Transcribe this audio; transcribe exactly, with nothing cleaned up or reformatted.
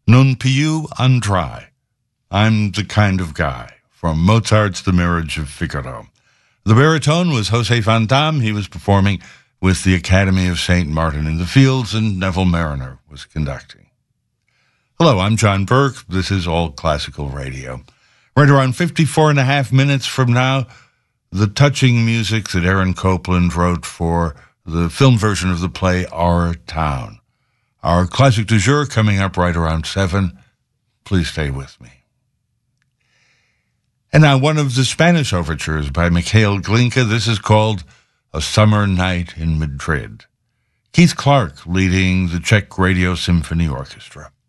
Non più andrai. I'm the kind of guy, from Mozart's The Marriage of Figaro. The baritone was Jose Van Damme. He was performing with the Academy of Saint Martin in the Fields, and Neville Mariner was conducting. Hello, I'm John Burke. This is All Classical Radio. Right around fifty-four and a half minutes from now, the touching music that Aaron Copland wrote for the film version of the play Our Town. Our classic du jour coming up right around seven. Please stay with me. And now one of the Spanish overtures by Mikhail Glinka. This is called A Summer Night in Madrid. Keith Clark leading the Czech Radio Symphony Orchestra.